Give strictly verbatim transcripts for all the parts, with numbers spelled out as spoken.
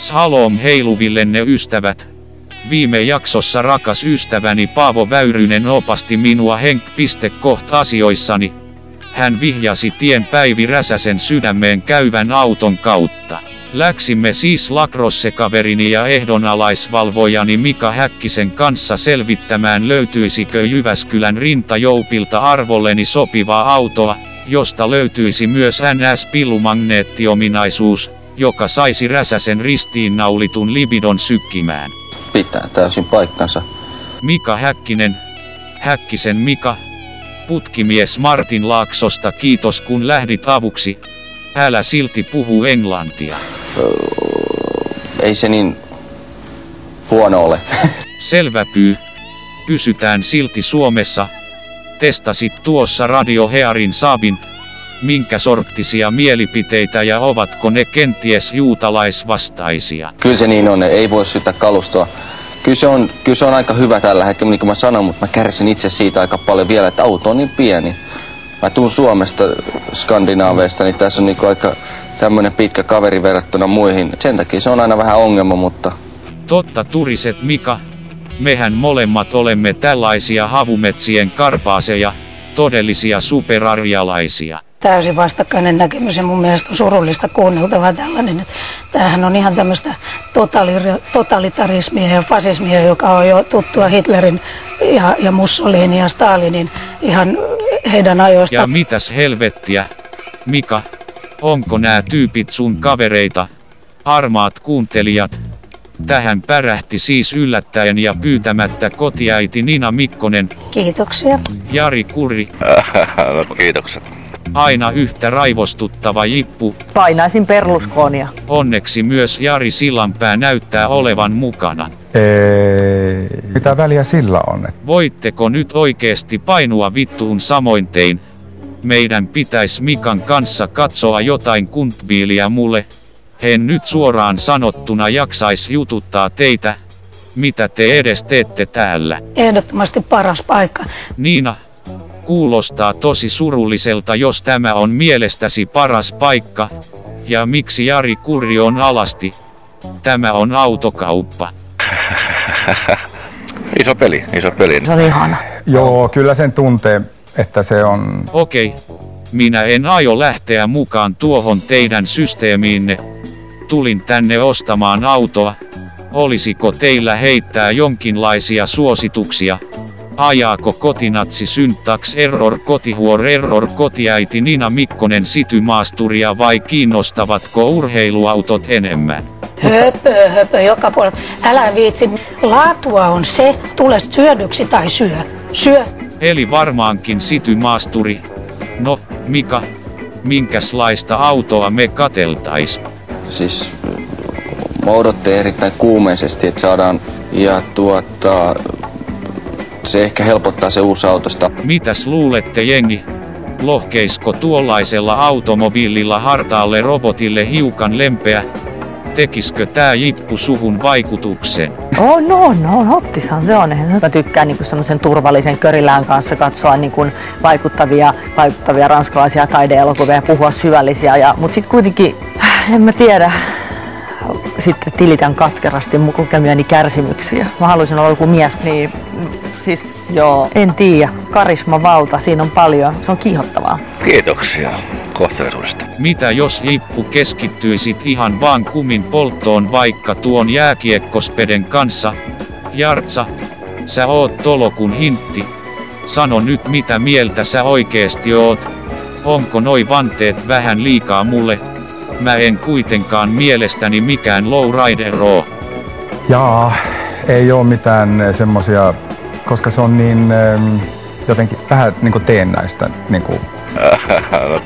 halom heiluvillenne ystävät. Viime jaksossa rakas ystäväni Paavo Väyrynen opasti minua henk.koht-asioissani. Hän vihjasi tien Päivi Räsäsen sydämeen käyvän auton kautta. Läksimme siis lacrosse-kaverini ja ehdonalaisvalvojani Mika Häkkisen kanssa selvittämään, löytyisikö Jyväskylän Rintajoupilta arvolleni sopivaa autoa, josta löytyisi myös N S-pillumagneettiominaisuus, joka saisi Räsäsen ristiinnaulitun libidon sykkimään. Pitää täysin paikkansa. Mika Häkkinen, Häkkisen Mika, putkimies Martin Laaksosta, kiitos kun lähdit avuksi. Älä silti puhu englantia. Öö, ei se niin huono ole. Selvä pyy. Pysytään silti Suomessa. Testasit tuossa Radio Hearin Saabin. Minkä sorttisia mielipiteitä ja ovatko ne kenties juutalaisvastaisia? Kyllä se niin on, ei voi syyttää kalustoa. Kyllä se on, kyllä se on aika hyvä tällä hetkellä, niin kuin mä sanoin, mutta mä kärsin itse siitä aika paljon vielä, että auto on niin pieni. Mä tuun Suomesta, Skandinaaveista, niin tässä on niin aika tämmönen pitkä kaveri verrattuna muihin. Sen takia se on aina vähän ongelma, mutta... Totta turiset Mika. Mehän molemmat olemme tällaisia havumetsien karpaaseja, todellisia superarjalaisia. Täysin vastakkainen näkemys ja mun mielestä on surullista kuunneltavaa tällainen, että tämähän on ihan tämmöistä totalitarismia ja fasismia, joka on jo tuttua Hitlerin ja, ja Mussolinin ja Stalinin ihan heidän ajoista. Ja mitäs helvettiä, Mika, onko nämä tyypit sun kavereita, armaat kuuntelijat? Tähän pärähti siis yllättäen ja pyytämättä kotiäiti Nina Mikkonen. Kiitoksia. Jari Kurri. No, kiitokset. Aina yhtä raivostuttava jippu. Painaisin Berlusconia. Onneksi myös Jari Sillanpää näyttää olevan mukana. Ei, mitä väliä sillä on? Voitteko nyt oikeesti painua vittuun samoin tein? Meidän pitäis Mikan kanssa katsoa jotain kuntbiiliä mulle. En nyt suoraan sanottuna jaksais jututtaa teitä. Mitä te edes teette täällä? Ehdottomasti paras paikka. Niina, kuulostaa tosi surulliselta, jos tämä on mielestäsi paras paikka. Ja miksi Jari Kurri on alasti? Tämä on autokauppa. Iso peli, iso peli. Se on ihana. Joo, kyllä sen tuntee, että se on... Okei, minä en aio lähteä mukaan tuohon teidän systeemiinne. Tulin tänne ostamaan autoa. Olisiko teillä heittää jonkinlaisia suosituksia? Ajaako kotinatsi syntax error kotihuor error kotiäiti Nina Mikkonen sitymaasturia vai kiinnostavatko urheiluautot enemmän? Höpö, höpö joka puolella. Älä viitsi. Laatua on se, tulet syödyksi tai syö. Syö. Eli varmaankin sitymaasturi. No, Mika, minkäslaista autoa me kateltais? Siis mä odottelen erittäin kuumeisesti, että saadaan, ja tuota, se ehkä helpottaa se uusi autosta. Mitäs luulette jengi? Lohkeisko tuollaisella automobiililla hartaalle robotille hiukan lempeä? Tekiskö tää jippu suhun vaikutuksen? Oh, no, no, ottisahan se on. Mä tykkään niinku semmoisen turvallisen körillään kanssa katsoa niinku vaikuttavia, vaikuttavia ranskalaisia taideelokuvia ja puhua syvällisiä. Ja, mut sit kuitenkin, en mä tiedä, sitten tilitän katkerasti mun kokemiani kärsimyksiä. Mä haluaisin olla joku mies, niin siis joo, en tiedä. Karisma, valta, siinä on paljon. Se on kiihottavaa. Kiitoksia kohteliaisuudesta. Mitä jos jippu keskittyisit ihan vaan kumin polttoon vaikka tuon jääkiekkospeden kanssa? Jartsa, sä oot tolokun hintti. Sano nyt mitä mieltä sä oikeesti oot. Onko noi vanteet vähän liikaa mulle? Mä en kuitenkaan mielestäni mikään lowrider oo. Jaa, ei oo mitään semmosia, koska se on niin ähm, jotenkin vähän niinku teennäistä niinku äh,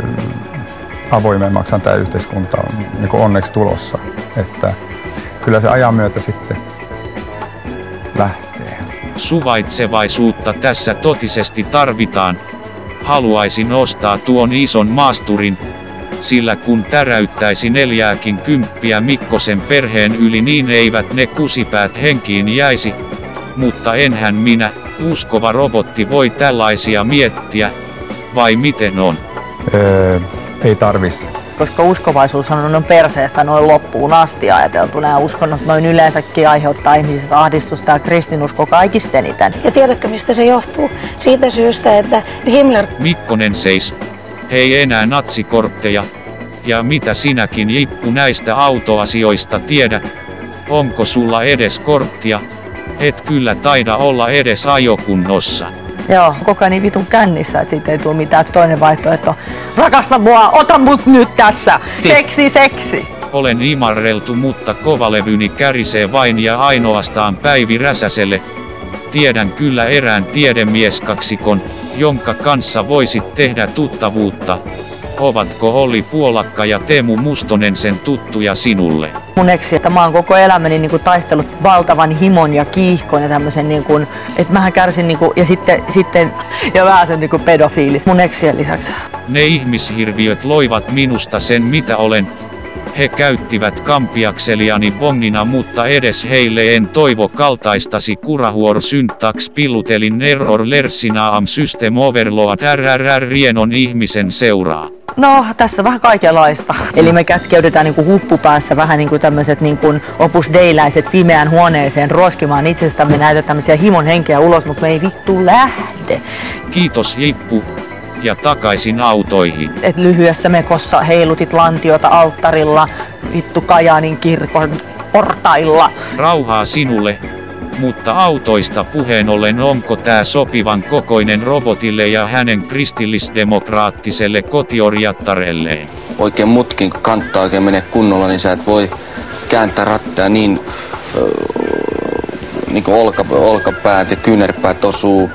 avoimemmaksi tää yhteiskunta on niinku onneksi tulossa, että kyllä se ajan myötä sitten lähtee. Suvaitsevaisuutta tässä totisesti tarvitaan. Haluaisin ostaa tuon ison maasturin, sillä kun täräyttäisi neljääkin kymppiä Mikkosen perheen yli, niin eivät ne kusipäät henkiin jäisi. Mutta enhän minä, uskova robotti, voi tällaisia miettiä, vai miten on? Öö, ei tarvis. koska uskovaisuus on noin perseestä noin loppuun asti ajateltu. Nämä uskonnot noin yleensäkin aiheuttaa ihmisissä ahdistusta ja kristinusko kaikista eniten. Ja tiedätkö, mistä se johtuu? Siitä syystä, että Himmler... Mikkonen seis. Hei enää natsikortteja. Ja mitä sinäkin Jippu näistä autoasioista tiedät? Onko sulla edes korttia? Et kyllä taida olla edes ajokunnossa. Joo, koko ajan niin vitun kännissä, että siitä ei tule mitään. Toinen vaihtoehto, rakasta mua, ota mut nyt tässä, seksi, seksi. Olen imarreltu, mutta kovalevyni kärisee vain ja ainoastaan Päivi Räsäselle. Tiedän kyllä erään tiedemieskaksikon, jonka kanssa voisit tehdä tuttavuutta. Ovatko Olli Puolakka ja Teemu Mustonen sen tuttuja sinulle? Mun eksi, että mä oon koko elämäni niin kuin taistellut valtavan himon ja kiihkon ja tämmösen niin kuin, että mähän kärsin niin kuin, ja sitten, sitten ja vähän sen niin kuin pedofiilis mun eksien lisäksi. Ne ihmishirviöt loivat minusta sen mitä olen. He käyttivät kampiakseliani bongina, mutta edes heille en toivo kaltaistasi kurahuor syntax pillutelin error lersinaam system overload rrr rienon ihmisen seuraa. No, tässä vähän kaikenlaista. Eli me kätkeydytään niin kuin huppupäässä vähän niin kuin tämmöiset niin kuin opus deiläiset pimeään huoneeseen roskimaan itsestämme näitä tämmöisiä himon henkeä ulos, mutta me ei vittu lähde. Kiitos Jippu. Ja takaisin autoihin. Et lyhyessä mekossa heilutit lantiota alttarilla, vittu Kajaanin kirkon portailla. Rauhaa sinulle. Mutta autoista puheen ollen, onko tää sopivan kokoinen robotille ja hänen kristillisdemokraattiselle kotiorjattarelleen? Oikein mutkin, kun kantaa oikein menee kunnolla, niin sä et voi kääntää rattia niin, öö, niin kuin olka, olkapäät ja kyynärpäät osuu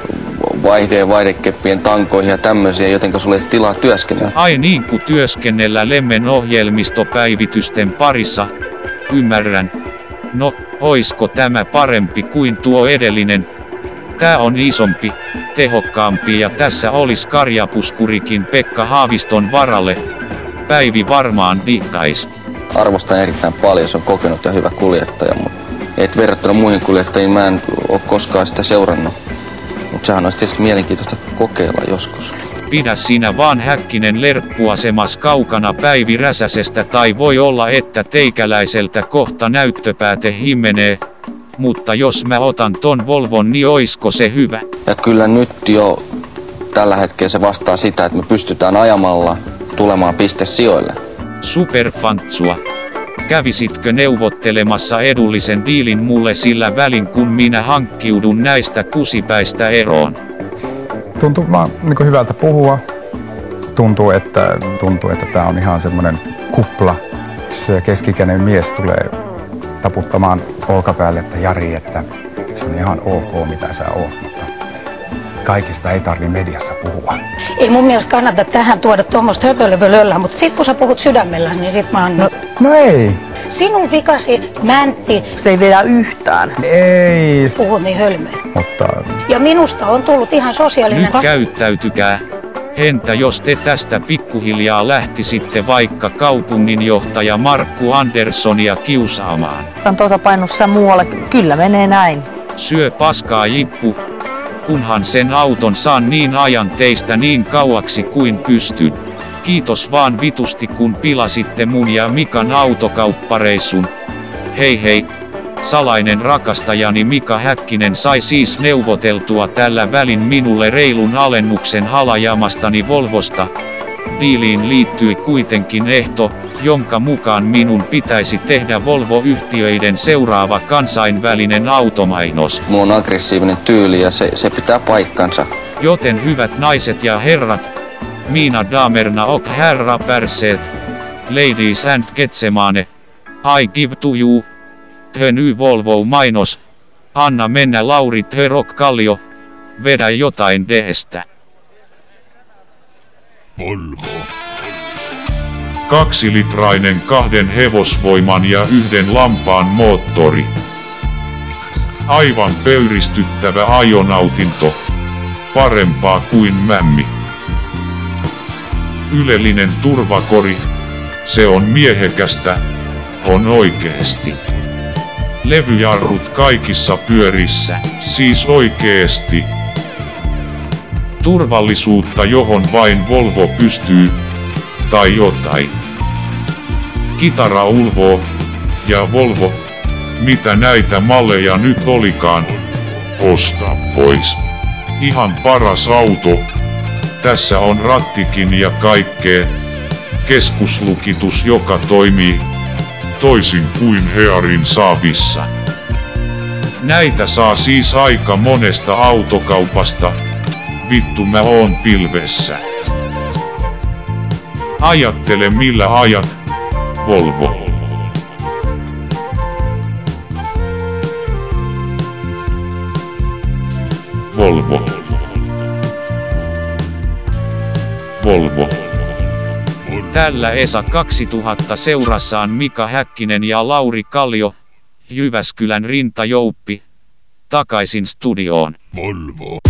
vaihde- ja vaihdekeppien tankoihin ja tämmöisiä, jotenka sulle ei tilaa työskennellä. Ai niin kuin työskennellä Lemmen ohjelmistopäivitysten parissa. Ymmärrän. No, oisko tämä parempi kuin tuo edellinen? Tää on isompi, tehokkaampi ja tässä olis karjapuskurikin Pekka Haaviston varalle. Päivi varmaan diggais. Arvostan erittäin paljon, se on kokenut ja hyvä kuljettaja, mutta et verrattuna muihin kuljettajiin mä en oo koskaan sitä seurannut. Mutta sehän olisi tietysti mielenkiintoista kokeilla joskus. Pidä sinä vaan Häkkinen lerppuasemas kaukana Päivi Räsäsestä, tai voi olla että teikäläiseltä kohta näyttöpääte himmenee. Mutta jos mä otan ton Volvon, niin oisko se hyvä? Ja kyllä nyt jo tällä hetkellä se vastaa sitä, että me pystytään ajamalla tulemaan pistesijoille. Superfantsua. Kävisitkö neuvottelemassa edullisen diilin mulle sillä välin, kun minä hankkiudun näistä kusipäistä eroon? Tuntuu vaan niin kuin hyvältä puhua. Tuntuu, että, tuntuu, että tää on ihan semmoinen kupla. Se keskikäinen mies tulee taputtamaan olkapäälle, että Jari, että se on ihan ok mitä sä oot, mutta kaikista ei tarvi mediassa puhua. Ei mun mielestä kannata tähän tuoda tuommoista höpölöpölöllä, mutta sit kun sä puhut sydämellä, niin sit mä annan. No, no ei. Sinun vikasi mäntti. Se ei vedä yhtään. Ei. Puhut niin hölmöä. Mutta Ja minusta on tullut ihan sosiaalinen. Nyt käyttäytykää. Entä jos te tästä pikkuhiljaa lähtisitte vaikka kaupunginjohtaja Markku Anderssonia kiusaamaan? On tuota painussa muualle. Kyllä menee näin. Syö paskaa Jippu. Kunhan sen auton saan niin ajan teistä niin kauaksi kuin pystyn. Kiitos vaan vitusti kun pilasitte mun ja Mikan autokauppareissun. Hei hei. Salainen rakastajani Mika Häkkinen sai siis neuvoteltua tällä välin minulle reilun alennuksen halajamastani Volvosta. Diiliin liittyi kuitenkin ehto, jonka mukaan minun pitäisi tehdä Volvo-yhtiöiden seuraava kansainvälinen automainos. Mulla on aggressiivinen tyyli ja se, se pitää paikkansa. Joten hyvät naiset ja herrat, mina damerna och herra perseet, ladies and getsemane, I give to you the new Volvo mainos. Anna mennä Lauri the Rock Kallio, vedä jotain deestä. Volvo. Kaksilitrainen kahden hevosvoiman ja yhden lampaan moottori. Aivan pöyristyttävä ajonautinto. Parempaa kuin mämmi. Ylellinen turvakori. Se on miehekästä. On oikeesti. Levyjarrut kaikissa pyörissä. Siis oikeesti. Turvallisuutta johon vain Volvo pystyy. tai jotain. Kitara Ulvo ja Volvo. Mitä näitä malleja nyt olikaan? Osta pois. Ihan paras auto. Tässä on rattikin ja kaikkea. Keskuslukitus joka toimii. Toisin kuin Hearin Saabissa. Näitä saa siis aika monesta autokaupasta. Vittu mä oon pilvessä. Ajattele millä ajat. Volvo. Volvo. Volvo. Tällä Esa kaksituhatta seurassaan Mika Häkkinen ja Lauri Kallio, Jyväskylän rintajouppi, takaisin studioon. Volvo.